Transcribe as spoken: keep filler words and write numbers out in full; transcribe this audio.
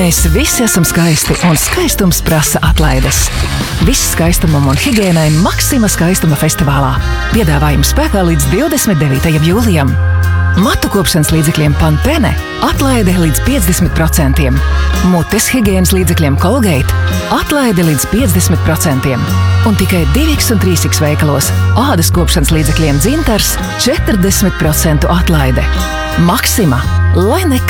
Mēs visi esam skaisti, un skaistums prasa atlaides. Viss skaistumam un higiēnai Maxima skaistuma festivālā. Piedāvājums spēkā līdz divdesmit devītajam jūlijam. Matu kopšanas līdzekļiem Pantene atlaide līdz piecdesmit procentiem. Mutes higiēnas līdzekļiem Colgate atlaide līdz piecdesmit procentiem. Un tikai divi un trīs veikalos ādas kopšanas līdzekļiem Dzintars četrdesmit procentu atlaide. Maxima, lai nekā